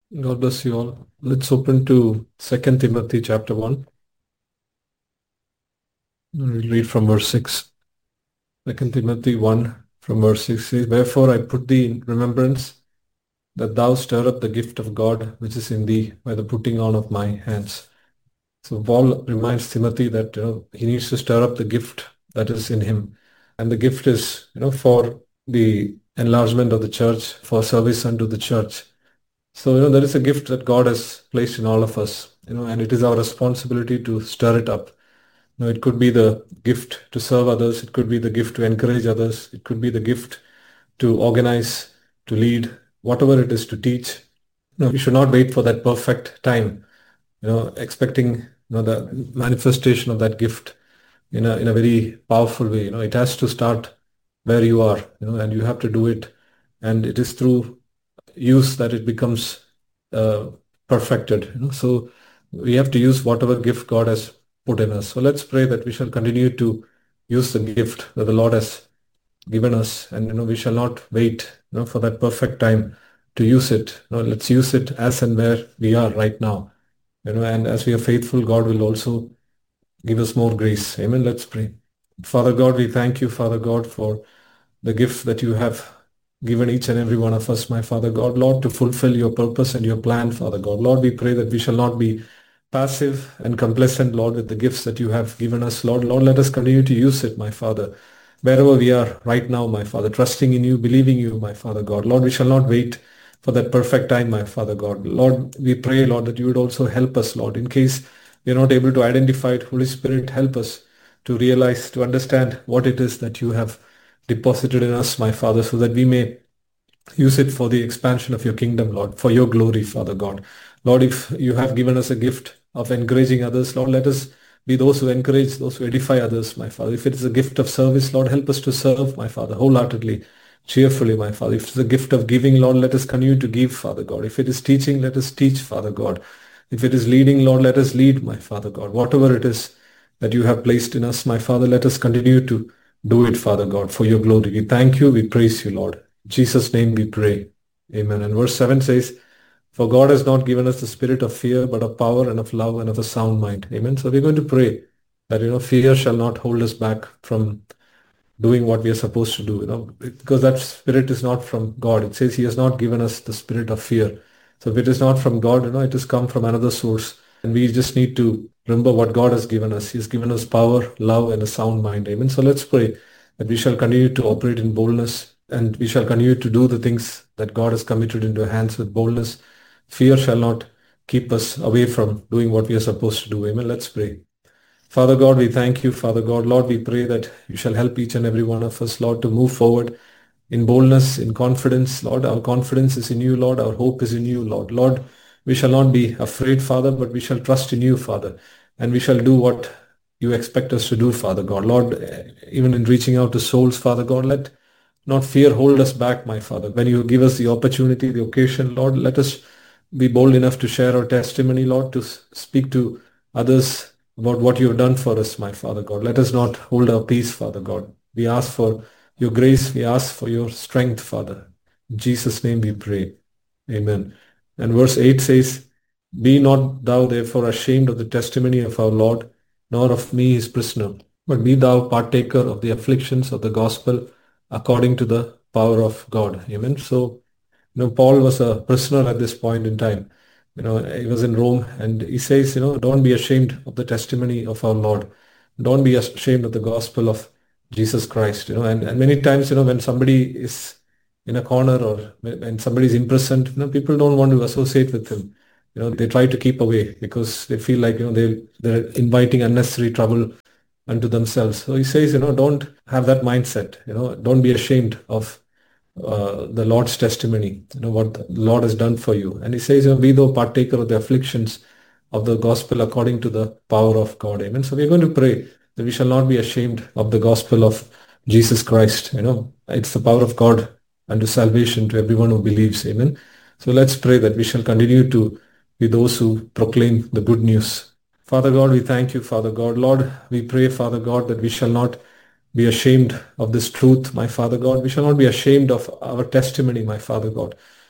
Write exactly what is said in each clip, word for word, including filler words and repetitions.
God bless you all. Let's open to Second Timothy chapter one. We'll read from verse six. Second Timothy one from verse six says, Wherefore I put thee in remembrance that thou stir up the gift of God which is in thee by the putting on of my hands. So Paul reminds Timothy that you know he needs to stir up the gift that is in him. And the gift is you know for the enlargement of the church, for service unto the church. So, you know, there is a gift that God has placed in all of us, you know, and it is our responsibility to stir it up. You know, it could be the gift to serve others. It could be the gift to encourage others. It could be the gift to organize, to lead, whatever it is to teach. You know, we should not wait for that perfect time, you know, expecting, you know, the manifestation of that gift in a, in a very powerful way. You know, it has to start where you are, you know, and you have to do it. And it is through use that it becomes uh, perfected. You know? So we have to use whatever gift God has put in us. So let's pray that we shall continue to use the gift that the Lord has given us, and you know we shall not wait you know for that perfect time to use it. You know, let's use it as and where we are right now. You know, and as we are faithful, God will also give us more grace. Amen. Let's pray. Father God, we thank you, Father God, for the gift that you have given each and every one of us, my Father God, Lord, to fulfill your purpose and your plan, Father God. Lord, we pray that we shall not be passive and complacent, Lord, with the gifts that you have given us, Lord. Lord, let us continue to use it, my Father, wherever we are right now, my Father, trusting in you, believing you, my Father God. Lord, we shall not wait for that perfect time, my Father God. Lord, we pray, Lord, that you would also help us, Lord, in case we are not able to identify it. Holy Spirit, help us to realize, to understand what it is that you have deposited in us, my Father, so that we may use it for the expansion of your kingdom, Lord, for your glory, Father God. Lord, if you have given us a gift of encouraging others, Lord, let us be those who encourage, those who edify others, my Father. If it is a gift of service, Lord, help us to serve, my Father, wholeheartedly, cheerfully, my Father. If it is a gift of giving, Lord, let us continue to give, Father God. If it is teaching, let us teach, Father God. If it is leading, Lord, let us lead, my Father God. Whatever it is that you have placed in us, my Father, let us continue to do it, Father God, for your glory. We thank you, we praise you, Lord. In Jesus' name we pray. Amen. And verse seven says, For God has not given us the spirit of fear, but of power and of love and of a sound mind. Amen. So we're going to pray that, you know, fear shall not hold us back from doing what we are supposed to do, you know, because that spirit is not from God. It says he has not given us the spirit of fear. So if it is not from God, you know, it has come from another source. And we just need to remember what God has given us. He has given us power, love, and a sound mind. Amen. So let's pray that we shall continue to operate in boldness and we shall continue to do the things that God has committed into our hands with boldness. Fear shall not keep us away from doing what we are supposed to do. Amen. Let's pray. Father God, we thank you, Father God. Lord, we pray that you shall help each and every one of us, Lord, to move forward in boldness, in confidence. Lord, our confidence is in you, Lord. Our hope is in you, Lord. Lord, we shall not be afraid, Father, but we shall trust in you, Father. And we shall do what you expect us to do, Father God. Lord, eh, even in reaching out to souls, Father God, let not fear hold us back, my Father. When you give us the opportunity, the occasion, Lord, let us be bold enough to share our testimony, Lord, to s- speak to others about what you have done for us, my Father God. Let us not hold our peace, Father God. We ask for your grace. We ask for your strength, Father. In Jesus' name we pray. Amen. And verse eight says, Be not thou therefore ashamed of the testimony of our Lord, nor of me his prisoner, but be thou partaker of the afflictions of the gospel according to the power of God. Amen. So, you know, Paul was a prisoner at this point in time. You know, he was in Rome and he says, you know, don't be ashamed of the testimony of our Lord. Don't be ashamed of the gospel of Jesus Christ. You know, and, and many times, you know, when somebody is in a corner or when somebody is imprisoned, you know, people don't want to associate with him. You know, they try to keep away because they feel like, you know, they they're inviting unnecessary trouble unto themselves. So he says, you know, don't have that mindset. You know, don't be ashamed of uh, the Lord's testimony, you know, what the Lord has done for you. And he says, you know, be thou partaker of the afflictions of the gospel according to the power of God. Amen. So we're going to pray that we shall not be ashamed of the gospel of Jesus Christ. You know, it's the power of God unto salvation to everyone who believes. Amen. So let's pray that we shall continue to be those who proclaim the good news. Father God, we thank you, Father God. Lord, we pray, Father God, that we shall not be ashamed of this truth, my Father God. We shall not be ashamed of our testimony, my Father God.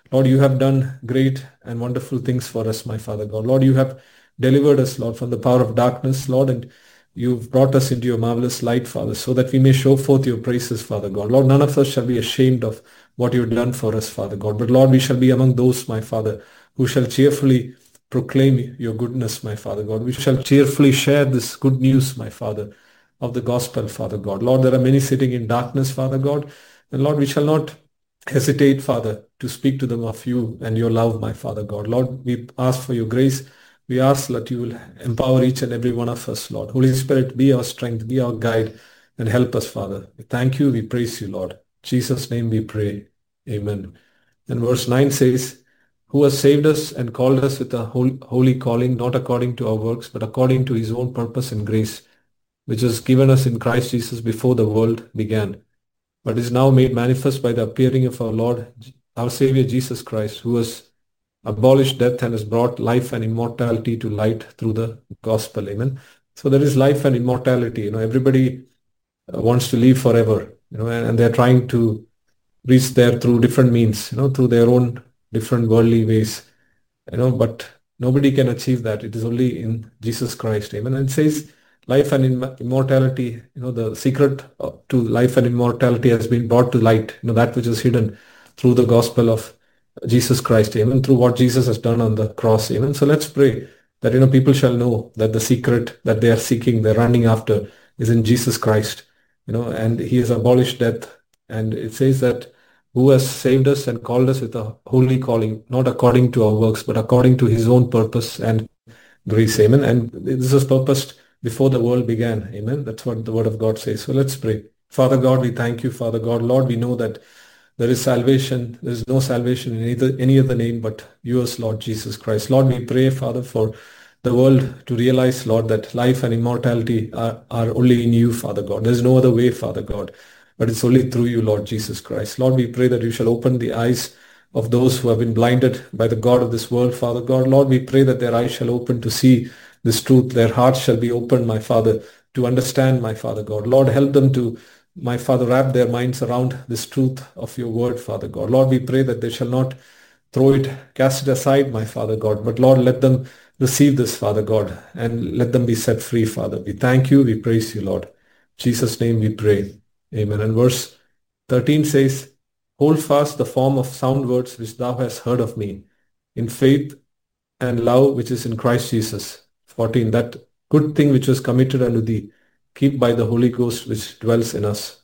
Lord, you have done great and wonderful things for us, my Father God. Lord, you have delivered us, Lord, from the power of darkness, Lord, and you've brought us into your marvelous light, Father, so that we may show forth your praises, Father God. Lord, none of us shall be ashamed of what you've done for us, Father God. But Lord, we shall be among those, my Father, who shall cheerfully proclaim your goodness, my Father God. We shall cheerfully share this good news, my Father, of the gospel, Father God. Lord, there are many sitting in darkness, Father God. And Lord, we shall not hesitate, Father, to speak to them of you and your love, my Father God. Lord, we ask for your grace. We ask that you will empower each and every one of us, Lord. Holy Spirit, be our strength, be our guide, and help us, Father. We thank you, we praise you, Lord. In Jesus' name we pray. Amen. And verse nine says, who has saved us and called us with a holy calling, not according to our works, but according to his own purpose and grace, which was given us in Christ Jesus before the world began, but is now made manifest by the appearing of our Lord, our Savior Jesus Christ, who has abolished death and has brought life and immortality to light through the gospel. Amen. So there is life and immortality. You know, everybody uh, wants to live forever, you know, and, and they're trying to reach there through different means, you know, through their own different worldly ways, you know, but nobody can achieve that. It is only in Jesus Christ. Amen. And it says life and immortality, you know, the secret to life and immortality has been brought to light, you know, that which is hidden through the gospel of Jesus Christ, amen, through what Jesus has done on the cross, amen. So let's pray that, you know, people shall know that the secret that they are seeking, they're running after, is in Jesus Christ, you know, and he has abolished death. And it says that who has saved us and called us with a holy calling, not according to our works, but according to his own purpose and grace, amen. And this was purposed before the world began, amen. That's what the word of God says. So let's pray. Father God, we thank you, Father God. Lord, we know that there is salvation. There is no salvation in either, any other name but yours, Lord Jesus Christ. Lord, we pray, Father, for the world to realize, Lord, that life and immortality are, are only in you, Father God. There's no other way, Father God, but it's only through you, Lord Jesus Christ. Lord, we pray that you shall open the eyes of those who have been blinded by the God of this world, Father God. Lord, we pray that their eyes shall open to see this truth. Their hearts shall be opened, my Father, to understand, my Father God. Lord, help them to, my Father, wrap their minds around this truth of your word, Father God. Lord, we pray that they shall not throw it, cast it aside, my Father God, but Lord, let them receive this, Father God, and let them be set free, Father. We thank you, we praise you, Lord. In Jesus' name we pray. Amen. And verse thirteen says, hold fast the form of sound words which thou hast heard of me, in faith and love which is in Christ Jesus. fourteen, that good thing which was committed unto thee, keep by the Holy Ghost which dwells in us.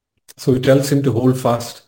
So he tells him to hold fast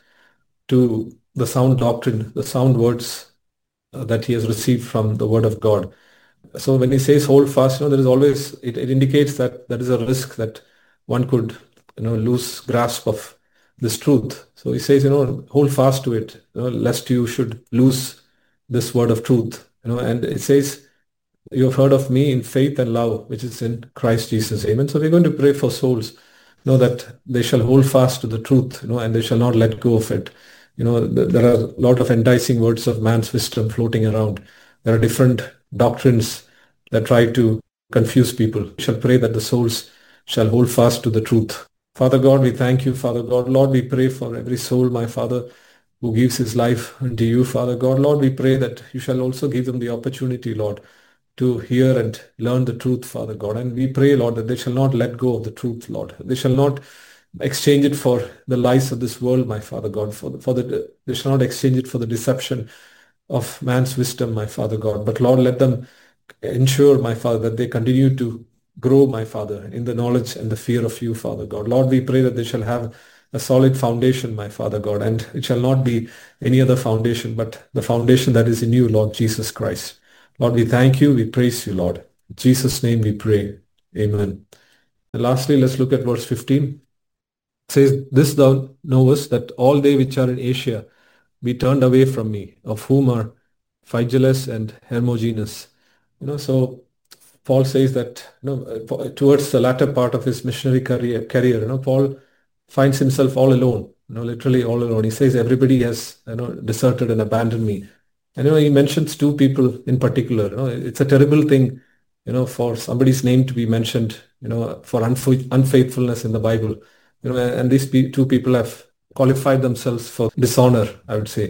to the sound doctrine, the sound words uh, that he has received from the word of God. So when he says hold fast, you know, there is always, it, it indicates that there is a risk that one could, you know, lose grasp of this truth. So he says, you know, hold fast to it, you know, lest you should lose this word of truth, you know, and it says, you have heard of me in faith and love, which is in Christ Jesus. Amen. So we're going to pray for souls, you know, that they shall hold fast to the truth, you know, and they shall not let go of it. You know, th- there are a lot of enticing words of man's wisdom floating around. There are different doctrines that try to confuse people. We shall pray that the souls shall hold fast to the truth. Father God, we thank you, Father God. Lord, we pray for every soul, my Father, who gives his life unto you, Father God. Lord, we pray that you shall also give them the opportunity, Lord, to hear and learn the truth, Father God. And we pray, Lord, that they shall not let go of the truth, Lord. They shall not exchange it for the lies of this world, my Father God. For the, for the, they shall not exchange it for the deception of man's wisdom, my Father God. But Lord, let them ensure, my Father, that they continue to grow, my Father, in the knowledge and the fear of you, Father God. Lord, we pray that they shall have a solid foundation, my Father God, and it shall not be any other foundation, but the foundation that is in you, Lord Jesus Christ. Lord, we thank you, we praise you, Lord. In Jesus' name we pray. Amen. And lastly, let's look at verse fifteen. It says, this thou knowest, that all they which are in Asia be turned away from me, of whom are Phygelus and Hermogenes. You know, so Paul says that, you know, towards the latter part of his missionary career, career, you know, Paul finds himself all alone, you know, literally all alone. He says, everybody has, you know, deserted and abandoned me. And, you know, he mentions two people in particular. You know, it's a terrible thing, you know, for somebody's name to be mentioned, you know, for unf- unfaithfulness in the Bible. You know, and these two people have qualified themselves for dishonor, I would say.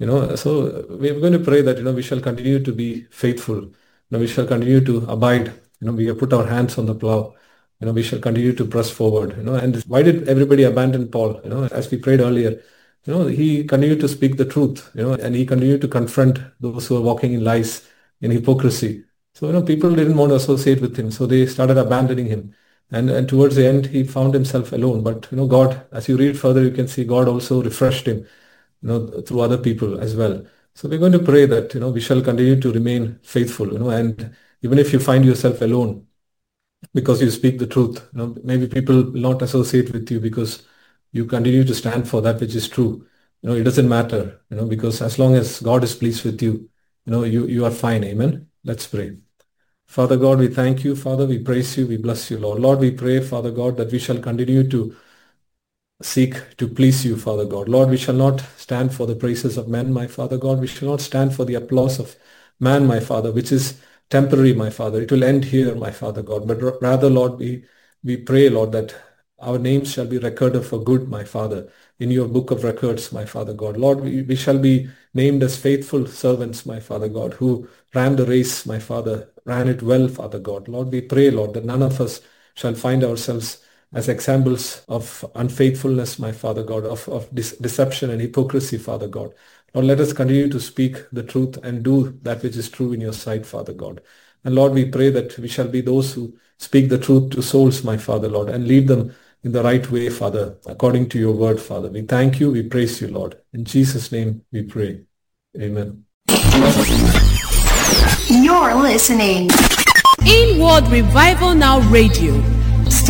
You know, so we're going to pray that, you know, we shall continue to be faithful. You know, we shall continue to abide. You know, we have put our hands on the plow. You know, we shall continue to press forward. You know, and why did everybody abandon Paul? You know, as we prayed earlier, you know, he continued to speak the truth, you know, and he continued to confront those who are walking in lies, in hypocrisy. So, you know, people didn't want to associate with him. So they started abandoning him. And, and towards the end, he found himself alone. But, you know, God, as you read further, you can see God also refreshed him, you know, through other people as well. So we're going to pray that, you know, we shall continue to remain faithful, you know, and even if you find yourself alone because you speak the truth, you know, maybe people will not associate with you because you continue to stand for that which is true. You know, it doesn't matter, you know, because as long as God is pleased with you, you know, you, you are fine. Amen. Let's pray. Father God, we thank you. Father, we praise you. We bless you, Lord. Lord, we pray, Father God, that we shall continue to seek to please you, Father God. Lord, we shall not stand for the praises of men, my Father God. We shall not stand for the applause of man, my Father, which is temporary, my Father. It will end here, my Father God. But rather, Lord, we, we pray, Lord, that our names shall be recorded for good, my Father, in your book of records, my Father God. Lord, we, we shall be named as faithful servants, my Father God, who ran the race, my Father, ran it well, Father God. Lord, we pray, Lord, that none of us shall find ourselves as examples of unfaithfulness, my Father God, of, of dis- deception and hypocrisy, Father God. Lord, let us continue to speak the truth and do that which is true in your sight, Father God. And Lord, we pray that we shall be those who speak the truth to souls, my Father, Lord, and lead them in the right way, Father, according to your word, Father. We thank you, we praise you, Lord. In Jesus' name we pray. Amen. You're listening. Inward Revival Now Radio.